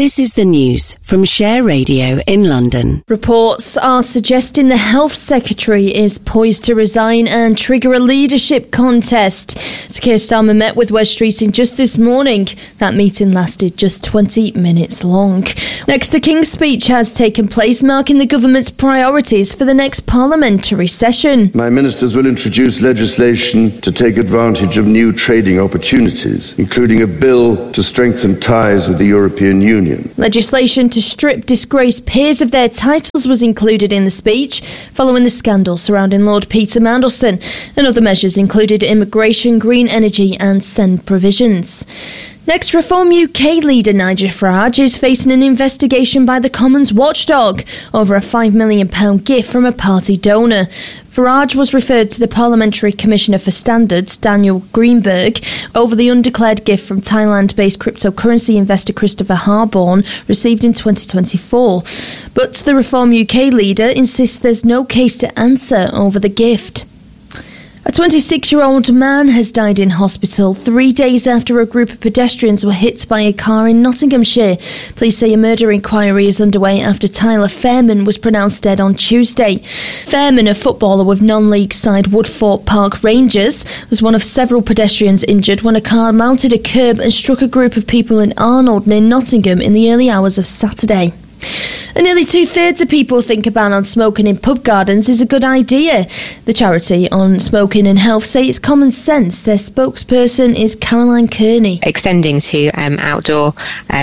This is the news from Share Radio in London. Reports are suggesting the Health Secretary is poised to resign and trigger a leadership contest. Keir Starmer met with Wes Streeting just this morning. That meeting lasted just 20 minutes long. Next, the King's Speech has taken place, marking the government's priorities for the next parliamentary session. My ministers will introduce legislation to take advantage of new trading opportunities, including a bill to strengthen ties with the European Union. Legislation to strip disgraced peers of their titles was included in the speech, following the scandal surrounding Lord Peter Mandelson, and other measures included immigration, green energy and send provisions. Next, Reform UK leader Nigel Farage is facing an investigation by the Commons watchdog over a £5 million gift from a party donor. Farage was referred to the Parliamentary Commissioner for Standards, Daniel Greenberg, over the undeclared gift from Thailand-based cryptocurrency investor Christopher Harborne, received in 2024. But the Reform UK leader insists there's no case to answer over the gift. A 26-year-old man has died in hospital 3 days after a group of pedestrians were hit by a car in Nottinghamshire. Police say a murder inquiry is underway after Tyler Fairman was pronounced dead on Tuesday. Fairman, a footballer with non-league side Woodford Park Rangers, was one of several pedestrians injured when a car mounted a curb and struck a group of people in Arnold near Nottingham in the early hours of Saturday. And nearly 2/3 of people think a ban on smoking in pub gardens is a good idea. The charity on smoking and health say it's common sense. Their spokesperson is Caroline Kearney. Extending to outdoor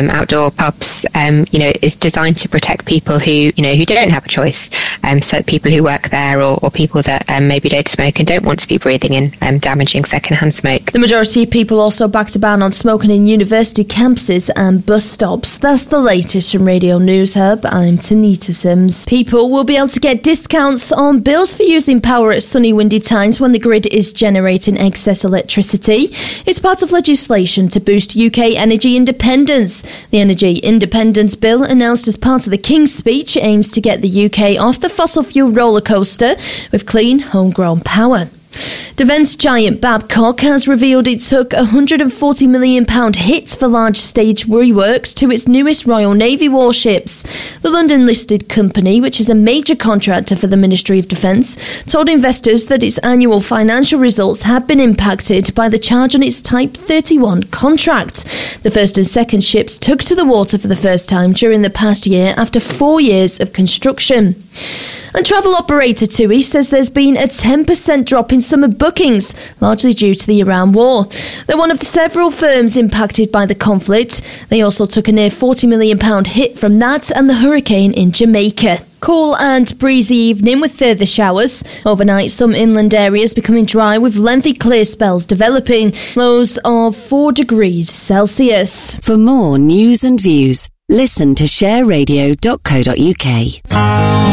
pubs, is designed to protect people who don't have a choice. So people who work there or people that maybe don't smoke and don't want to be breathing in damaging secondhand smoke. The majority of people also backed a ban on smoking in university campuses and bus stops. That's the latest from Radio News Hub. I'm Tanita Sims. People will be able to get discounts on bills for using power at sunny, windy times when the grid is generating excess electricity. It's part of legislation to boost UK energy independence. The Energy Independence Bill, announced as part of the King's Speech, aims to get the UK off the fossil fuel roller coaster with clean, homegrown power. Defence giant Babcock has revealed it took a £140 million hit for large stage reworks to its newest Royal Navy warships. The London-listed company, which is a major contractor for the Ministry of Defence, told investors that its annual financial results had been impacted by the charge on its Type 31 contract. The first and second ships took to the water for the first time during the past year after 4 years of construction. And travel operator TUI says there's been a 10% drop in summer bookings, largely due to the Iran war. They're one of the several firms impacted by the conflict. They also took a near £40 million hit from that and the hurricane in Jamaica. Cool and breezy evening with further showers. Overnight, some inland areas becoming dry with lengthy clear spells developing. Lows of 4 degrees Celsius. For more news and views, listen to shareradio.co.uk.